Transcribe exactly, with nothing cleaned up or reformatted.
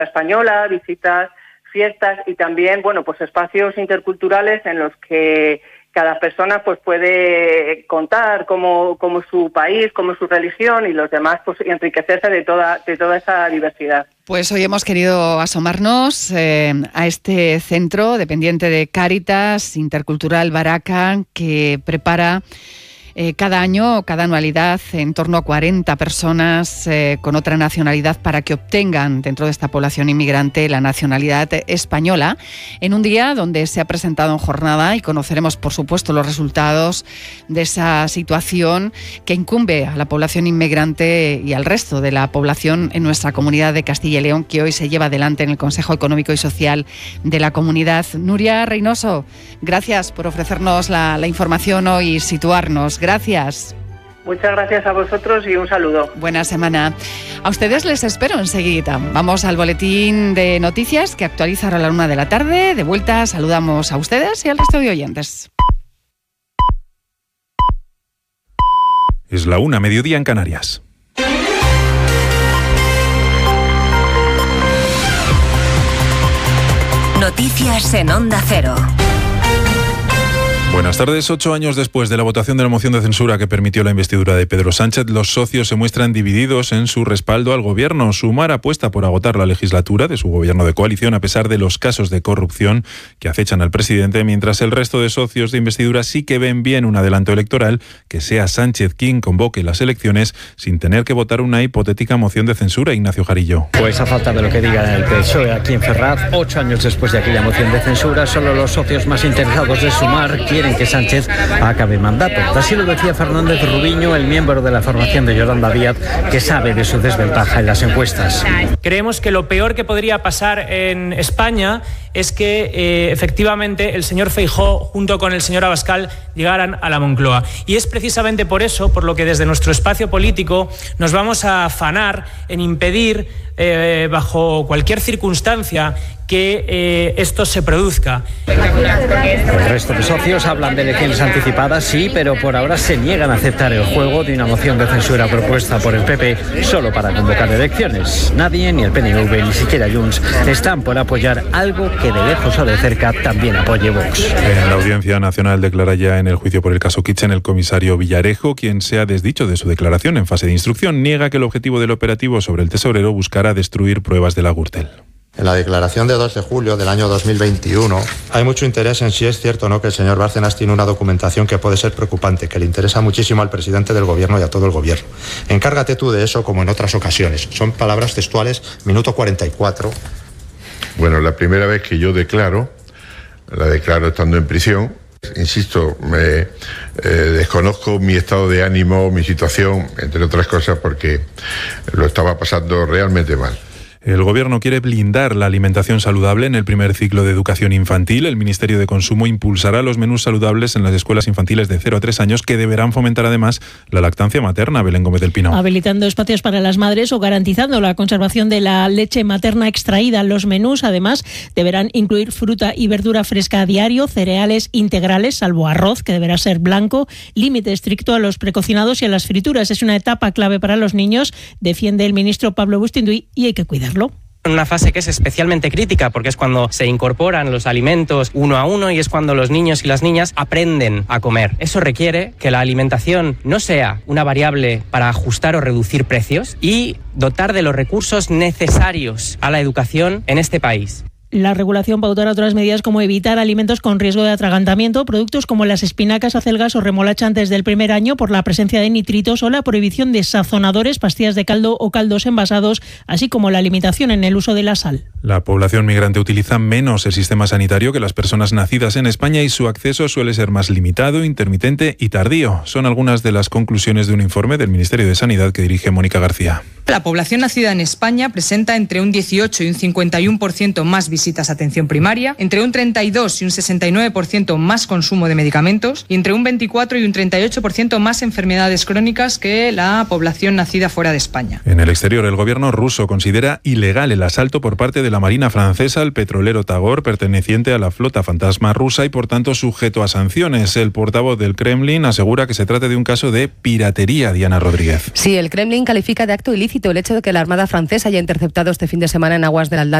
española, visitas, fiestas y también, bueno, pues espacios interculturales en los que cada persona pues puede contar cómo, cómo es su país, cómo es su religión y los demás pues enriquecerse de toda, de toda esa diversidad. Pues hoy hemos querido asomarnos eh, a este centro dependiente de Cáritas Intercultural Baraca, que prepara Eh, cada año, cada anualidad, en torno a cuarenta personas eh, con otra nacionalidad para que obtengan dentro de esta población inmigrante la nacionalidad española, en un día donde se ha presentado en jornada y conoceremos, por supuesto, los resultados de esa situación que incumbe a la población inmigrante y al resto de la población en nuestra comunidad de Castilla y León, que hoy se lleva adelante en el Consejo Económico y Social de la comunidad. Nuria Reynoso, gracias por ofrecernos la, la información hoy y situarnos. Gracias. Muchas gracias a vosotros y un saludo. Buena semana. A ustedes les espero enseguida. Vamos al boletín de noticias que actualiza ahora a la una de la tarde. De vuelta saludamos a ustedes y al resto de oyentes. Es la una, mediodía en Canarias. Noticias en Onda Cero. Buenas tardes. Ocho años después de la votación de la moción de censura que permitió la investidura de Pedro Sánchez, los socios se muestran divididos en su respaldo al gobierno. Sumar apuesta por agotar la legislatura de su gobierno de coalición a pesar de los casos de corrupción que acechan al presidente, mientras el resto de socios de investidura sí que ven bien un adelanto electoral, que sea Sánchez quien convoque las elecciones sin tener que votar una hipotética moción de censura. Ignacio Jarillo. Pues a falta de lo que diga el P S O E aquí en Ferraz, ocho años después de aquella moción de censura, solo los socios más interesados de Sumar quieren que Sánchez acabe mandato. Así lo decía Fernández Rubiño, el miembro de la formación de Yolanda Díaz, que sabe de su desventaja en las encuestas. Creemos que lo peor que podría pasar en España es que eh, efectivamente el señor Feijóo junto con el señor Abascal llegaran a la Moncloa. Y es precisamente por eso, por lo que desde nuestro espacio político nos vamos a afanar en impedir, eh, bajo cualquier circunstancia, que eh, esto se produzca. El resto de socios hablan de elecciones anticipadas, sí, pero por ahora se niegan a aceptar el juego de una moción de censura propuesta por el P P solo para convocar elecciones. Nadie, ni el P N V, ni siquiera Junts, están por apoyar algo que de lejos o de cerca también apoye Vox. En la Audiencia Nacional declara ya en el juicio por el caso Kitchen el comisario Villarejo, quien se ha desdicho de su declaración en fase de instrucción. Niega que el objetivo del operativo sobre el tesorero buscara destruir pruebas de la Gürtel. En la declaración de dos de julio del año dos mil veintiuno hay mucho interés en si es cierto o no que el señor Bárcenas tiene una documentación que puede ser preocupante, que le interesa muchísimo al presidente del gobierno y a todo el gobierno. Encárgate tú de eso como en otras ocasiones. Son palabras textuales, minuto cuarenta y cuatro. Bueno, la primera vez que yo declaro, la declaro estando en prisión. Insisto, me, eh, desconozco mi estado de ánimo, mi situación, entre otras cosas, porque lo estaba pasando realmente mal. El Gobierno quiere blindar la alimentación saludable en el primer ciclo de educación infantil. El Ministerio de Consumo impulsará los menús saludables en las escuelas infantiles de cero a tres años, que deberán fomentar además la lactancia materna. Belén Gómez del Pino. Habilitando espacios para las madres o garantizando la conservación de la leche materna extraída. Los menús, además, deberán incluir fruta y verdura fresca a diario, cereales integrales, salvo arroz, que deberá ser blanco, límite estricto a los precocinados y a las frituras. Es una etapa clave para los niños, defiende el ministro Pablo Bustinduy, y hay que cuidarlo. En una fase que es especialmente crítica, porque es cuando se incorporan los alimentos uno a uno y es cuando los niños y las niñas aprenden a comer. Eso requiere que la alimentación no sea una variable para ajustar o reducir precios y dotar de los recursos necesarios a la educación en este país. La regulación pautará otras medidas como evitar alimentos con riesgo de atragantamiento, productos como las espinacas, acelgas o remolacha antes del primer año por la presencia de nitritos o la prohibición de sazonadores, pastillas de caldo o caldos envasados, así como la limitación en el uso de la sal. La población migrante utiliza menos el sistema sanitario que las personas nacidas en España y su acceso suele ser más limitado, intermitente y tardío. Son algunas de las conclusiones de un informe del Ministerio de Sanidad que dirige Mónica García. La población nacida en España presenta entre un dieciocho y un cincuenta y uno por ciento más visitas a atención primaria, entre un treinta y dos y un sesenta y nueve por ciento más consumo de medicamentos y entre un veinticuatro y un treinta y ocho por ciento más enfermedades crónicas que la población nacida fuera de España. En el exterior, el gobierno ruso considera ilegal el asalto por parte de la Marina francesa al petrolero Tagor, perteneciente a la flota fantasma rusa y por tanto sujeto a sanciones. El portavoz del Kremlin asegura que se trata de un caso de piratería. Diana Rodríguez. Sí, el Kremlin califica de acto ilícito éxito el hecho de que la Armada francesa haya interceptado este fin de semana en aguas del Atlántico